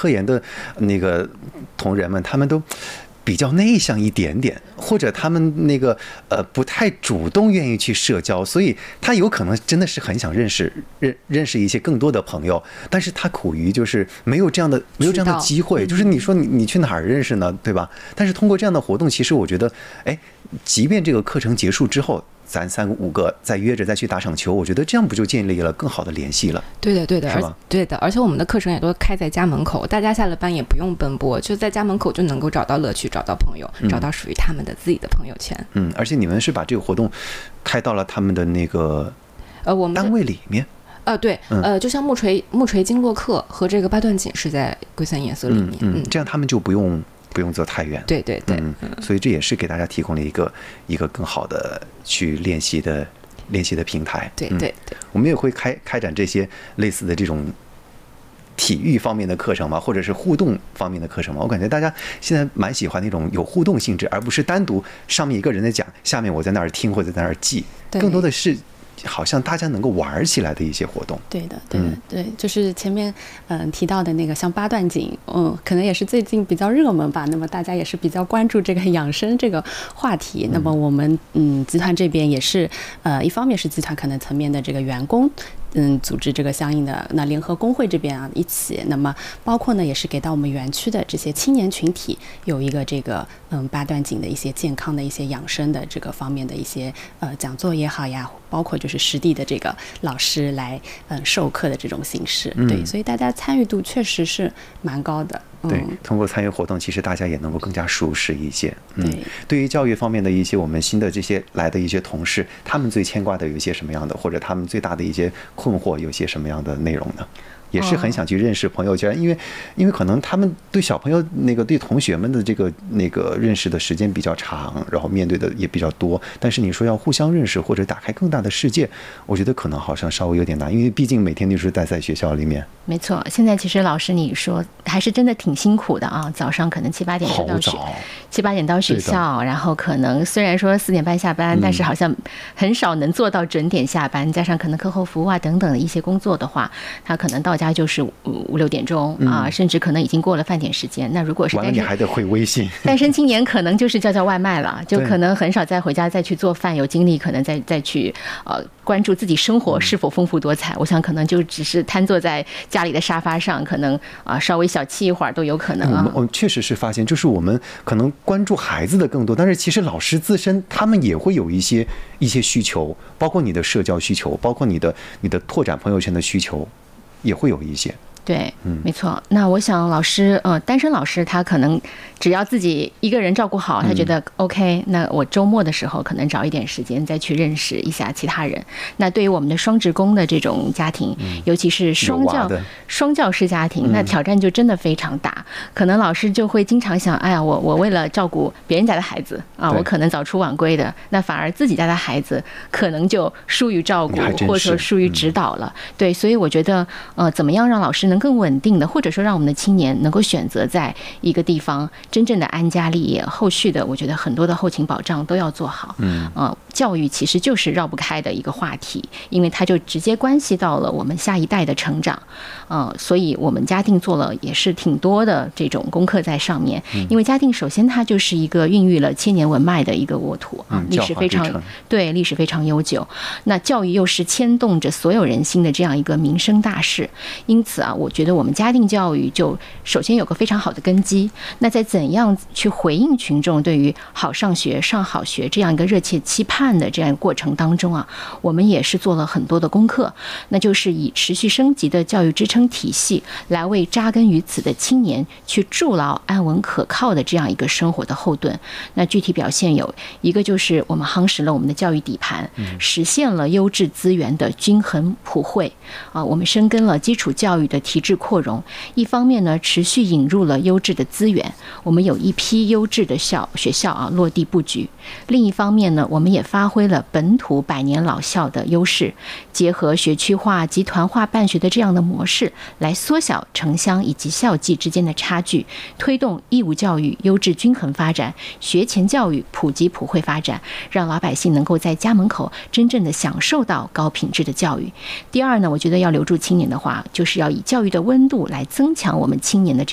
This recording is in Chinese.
科研的那个同仁们，他们都比较内向一点点，或者他们那个不太主动愿意去社交，所以他有可能真的是很想认识一些更多的朋友，但是他苦于就是没有这样的机会，就是你说你去哪儿认识呢，对吧？但是通过这样的活动，其实我觉得，哎，即便这个课程结束之后，咱3个5个再约着再去打场球，我觉得这样不就建立了更好的联系了？ 对的， 是吧？ 对的，而且我们的课程也都开在家门口，大家下了班也不用奔波，就在家门口就能够找到乐趣，找到朋友，找到属于他们的自己的朋友圈。 而且你们是把这个活动开到了他们的那个我们单位里面。 对，就像木锤经络课和这个八段锦是在贵三研所里面， 这样他们就不用走太远。 对， 所以这也是给大家提供了一个更好的去练习的平台。 对， 我们也会开展这些类似的这种体育方面的课程嘛，或者是互动方面的课程嘛。我感觉大家现在蛮喜欢那种有互动性质，而不是单独上面一个人在讲，下面我在那儿听或者在那儿记，更多的是好像大家能够玩起来的一些活动。 对，就是前面提到的那个像八段锦，可能也是最近比较热门吧。那么大家也是比较关注这个养生这个话题。那么我们集团这边也是一方面是集团可能层面的这个员工。组织这个相应的那联合工会这边啊一起，那么包括呢也是给到我们园区的这些青年群体有一个这个八段锦的一些健康的一些养生的这个方面的一些讲座也好呀，包括就是实地的这个老师来授课的这种形式。对，所以大家参与度确实是蛮高的。 对，通过参与活动，其实大家也能够更加熟识一些。对于教育方面的一些我们新的这些来的一些同事，他们最牵挂的有一些什么样的，或者他们最大的一些困惑有些什么样的内容呢？也是很想去认识朋友圈，因为可能他们对小朋友对同学们的这个认识的时间比较长，然后面对的也比较多，但是你说要互相认识或者打开更大的世界，我觉得可能好像稍微有点难，因为毕竟每天就是待在学校里面。 没错，现在其实老师你说还是真的挺辛苦的啊，早上可能7、8点到学校，然后可能虽然说4点半下班，但是好像很少能做到准点下班，加上可能课后服务啊等等的一些工作的话，他可能到家就是5、6点钟啊，甚至可能已经过了饭点时间。那如果是完了你还得回微信， 单身青年可能就是叫外卖了，就可能很少再回家再去做饭，有精力可能再去关注自己生活是否丰富多彩。我想可能就只是瘫坐在家里的沙发上，可能稍微小憩一会儿都有可能啊。 我们确实是发现，就是我们可能关注孩子的更多，但是其实老师自身他们也会有一些需求，包括你的社交需求，包括你的拓展朋友圈的需求，也会有一些。 对，没错。那我想老师，单身老师他可能只要自己一个人照顾好，他觉得 OK。那我周末的时候可能找一点时间再去认识一下其他人。那对于我们的双职工的这种家庭，尤其是双教师家庭，那挑战就真的非常大。可能老师就会经常想，哎呀，我为了照顾别人家的孩子啊，我可能早出晚归的，那反而自己家的孩子可能就疏于照顾，或者说疏于指导了。对，所以我觉得，怎么样让老师能更稳定的，或者说让我们的青年能够选择在一个地方真正的安家立业，后续的我觉得很多的后勤保障都要做好。教育其实就是绕不开的一个话题，因为它就直接关系到了我们下一代的成长。所以我们嘉定做了也是挺多的这种功课在上面。因为嘉定首先它就是一个孕育了千年文脉的一个沃土啊，历史非常悠久。那教育又是牵动着所有人心的这样一个民生大事，因此啊，我觉得我们嘉定教育就首先有个非常好的根基。那在怎样去回应群众对于好上学、上好学这样一个热切期盼的这样一个过程当中啊，我们也是做了很多的功课，那就是以持续升级的教育支撑体系来为扎根于此的青年去筑牢安稳可靠的这样一个生活的后盾。那具体表现有一个就是我们夯实了我们的教育底盘，实现了优质资源的均衡普惠啊，我们深耕了基础教育的提质扩容。一方面呢，持续引入了优质的资源，我们有一批优质的学校啊落地布局。另一方面呢，我们也发挥了本土百年老校的优势，结合学区化、集团化办学的这样的模式，来缩小城乡以及校际之间的差距，推动义务教育优质均衡发展，学前教育普及普惠发展，让老百姓能够在家门口真正的享受到高品质的教育。第二呢，我觉得要留住青年的话，就是要以教育的温度来增强我们青年的